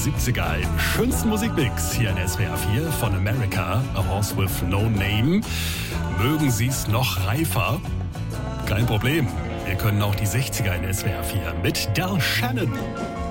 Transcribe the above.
70er im schönsten Musikmix hier in SWR 4 von America, A Horse with No Name. Mögen Sie's noch reifer? Kein Problem. Wir können auch die 60er in SWR 4 mit Del Shannon.